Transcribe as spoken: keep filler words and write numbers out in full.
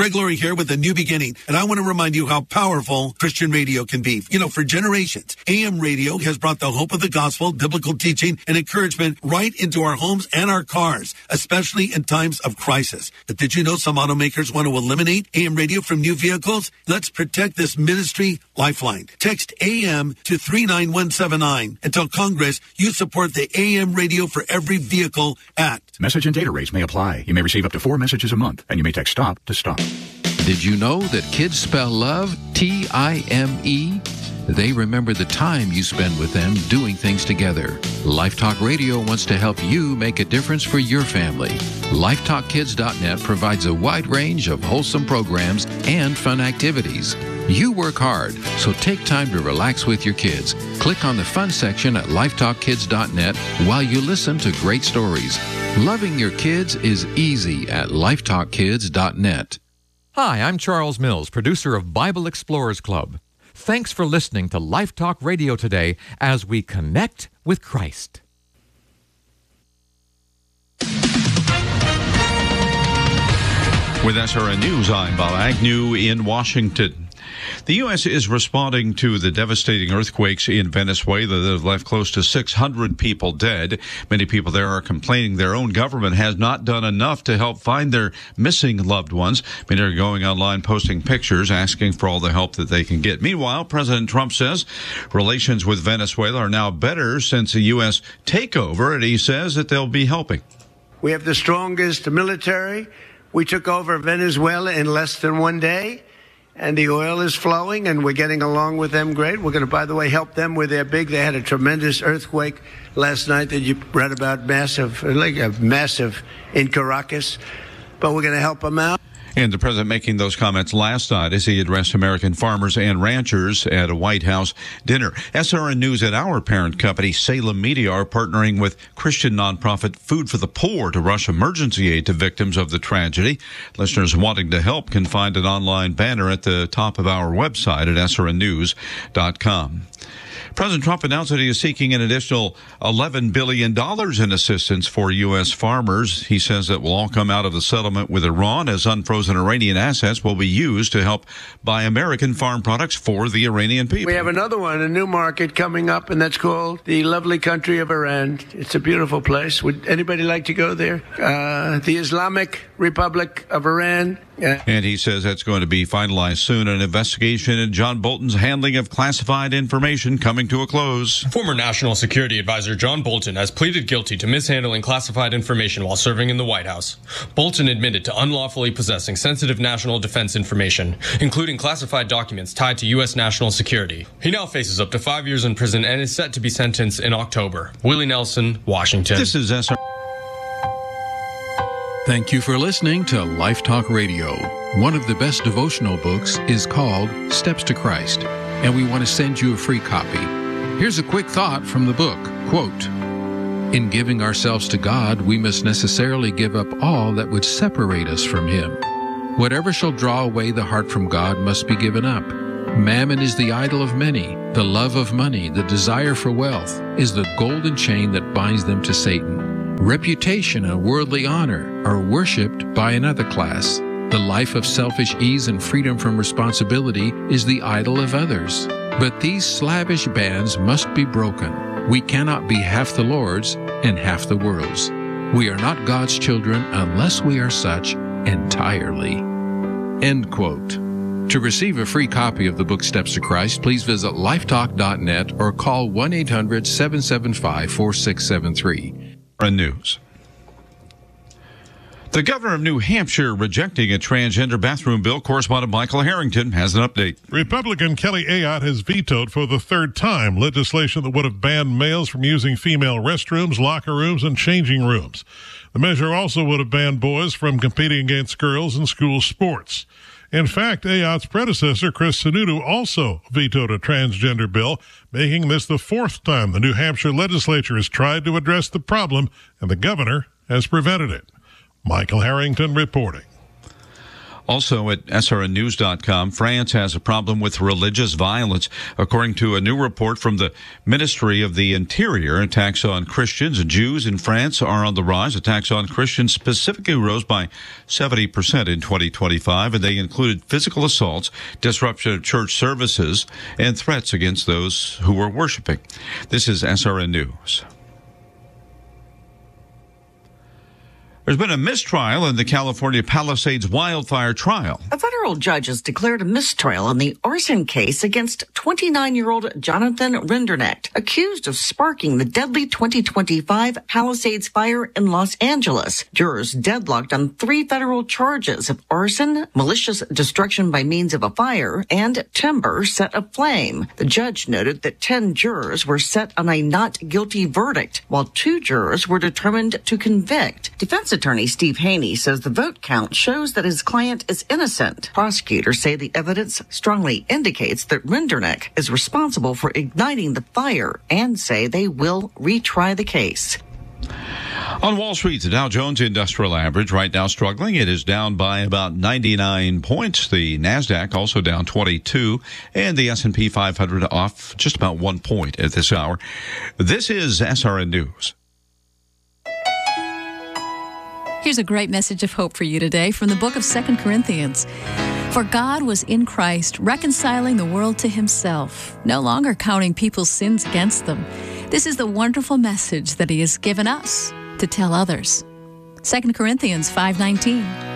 Greg Laurie here with A New Beginning, and I want to remind you how powerful Christian radio can be. You know, for generations, A M radio has brought the hope of the gospel, biblical teaching, and encouragement right into our homes and our cars, especially in times of crisis. But did you know some automakers want to eliminate A M radio from new vehicles? Let's protect this ministry lifeline. Text A M to three nine one seven nine and tell Congress you support the A M Radio for Every Vehicle Act. Message and data rates may apply. You may receive up to four messages a month, and you may text STOP to STOP. Did you know that kids spell love T I M E? They remember the time you spend with them doing things together. Life Talk Radio wants to help you make a difference for your family. life talk kids dot net provides a wide range of wholesome programs and fun activities. You work hard, so take time to relax with your kids. Click on the fun section at life talk kids dot net while you listen to great stories. Loving your kids is easy at life talk kids dot net. Hi, I'm Charles Mills, producer of Bible Explorers Club. Thanks for listening to Life Talk Radio today as we connect with Christ. With S R N News, I'm Bob Agnew in Washington. The U S is responding to the devastating earthquakes in Venezuela that have left close to six hundred people dead. Many people there are complaining their own government has not done enough to help find their missing loved ones. Many are going online posting pictures, asking for all the help that they can get. Meanwhile, President Trump says relations with Venezuela are now better since the U S takeover, and he says that they'll be helping. We have the strongest military. We took over Venezuela in less than one day. And the oil is flowing, and we're getting along with them great. We're going to, by the way, help them with their big. They had a tremendous earthquake last night that you read about, massive, like a massive in Caracas. But we're going to help them out. And the president making those comments last night as he addressed American farmers and ranchers at a White House dinner. S R N News and our parent company, Salem Media, are partnering with Christian nonprofit Food for the Poor to rush emergency aid to victims of the tragedy. Listeners wanting to help can find an online banner at the top of our website at S R N news dot com. President Trump announced that he is seeking an additional eleven billion dollars in assistance for U S farmers. He says that will all come out of the settlement with Iran, as unfrozen Iranian assets will be used to help buy American farm products for the Iranian people. We have another one, a new market coming up, and that's called the lovely country of Iran. It's a beautiful place. Would anybody like to go there? Uh, the Islamic Republic of Iran. Yeah. And he says that's going to be finalized soon. An investigation into John Bolton's handling of classified information coming to a close. Former National Security Advisor John Bolton has pleaded guilty to mishandling classified information while serving in the White House. Bolton admitted to unlawfully possessing sensitive national defense information, including classified documents tied to U S national security. He now faces up to five years in prison and is set to be sentenced in October. Willie Nelson, Washington. This is S R. Thank you for listening to Life Talk Radio. One of the best devotional books is called Steps to Christ, and we want to send you a free copy. Here's a quick thought from the book. Quote, "In giving ourselves to God, we must necessarily give up all that would separate us from Him. Whatever shall draw away the heart from God must be given up. Mammon is the idol of many. The love of money, the desire for wealth, is the golden chain that binds them to Satan. Reputation and worldly honor are worshipped by another class. The life of selfish ease and freedom from responsibility is the idol of others. But these slavish bands must be broken. We cannot be half the Lord's and half the world's. We are not God's children unless we are such entirely." End quote. To receive a free copy of the book Steps to Christ, please visit life talk dot net or call one eight hundred seven seven five four six seven three. News. The governor of New Hampshire rejecting a transgender bathroom bill. Correspondent Michael Harrington has an update. Republican Kelly Ayotte has vetoed for the third time legislation that would have banned males from using female restrooms, locker rooms, and changing rooms. The measure also would have banned boys from competing against girls in school sports. In fact, Ayotte's predecessor, Chris Sununu, also vetoed a transgender bill, making this the fourth time the New Hampshire legislature has tried to address the problem, and the governor has prevented it. Michael Harrington reporting. Also at S R N news dot com, France has a problem with religious violence. According to a new report from the Ministry of the Interior, attacks on Christians and Jews in France are on the rise. Attacks on Christians specifically rose by seventy percent in twenty twenty-five, and they included physical assaults, disruption of church services, and threats against those who were worshiping. This is S R N News. There's been a mistrial in the California Palisades wildfire trial. A federal judge has declared a mistrial in the arson case against twenty-nine-year-old Jonathan Rinderknecht, accused of sparking the deadly twenty twenty-five Palisades fire in Los Angeles. Jurors deadlocked on three federal charges of arson, malicious destruction by means of a fire, and timber set aflame. The judge noted that ten jurors were set on a not guilty verdict, while two jurors were determined to convict. Defense attorney Steve Haney says the vote count shows that his client is innocent. Prosecutors say the evidence strongly indicates that Rinderknecht is responsible for igniting the fire and say they will retry the case. On Wall Street, the Dow Jones Industrial Average right now struggling. It is down by about ninety-nine points. The NASDAQ also down twenty-two, and the S and P five hundred off just about one point at this hour. This is S R N News. Here's a great message of hope for you today from the book of Second Corinthians. For God was in Christ, reconciling the world to himself, no longer counting people's sins against them. This is the wonderful message that he has given us to tell others. Second Corinthians five nineteen.